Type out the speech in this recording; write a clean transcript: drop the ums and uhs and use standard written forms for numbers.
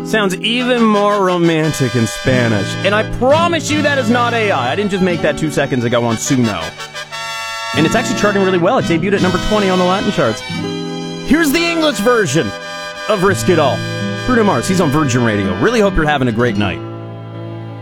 sounds even more romantic in Spanish. And I promise you that is not AI. I didn't just make that 2 seconds ago on Suno. And it's actually charting really well. It debuted at number 20 on the Latin charts. Here's the English version of Risk It All. Bruno Mars, he's on Virgin Radio. Really hope you're having a great night.